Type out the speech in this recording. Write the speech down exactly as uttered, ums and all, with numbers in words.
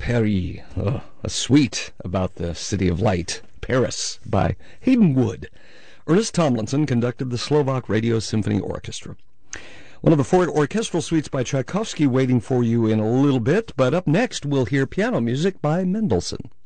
Paris, oh, a suite about the city of light, Paris, by Hayden Wood. Ernest Tomlinson conducted the Slovak Radio Symphony Orchestra. One of the four orchestral suites by Tchaikovsky waiting for you in a little bit, but up next we'll hear piano music by Mendelssohn.